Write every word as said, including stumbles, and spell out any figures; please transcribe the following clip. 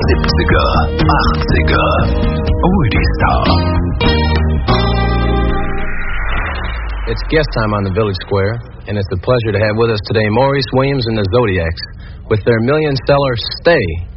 siebziger, achtziger, Oldie Star. It's guest time on the Village Square, and it's a pleasure to have with us today Maurice Williams and the Zodiacs with their million-seller Stay.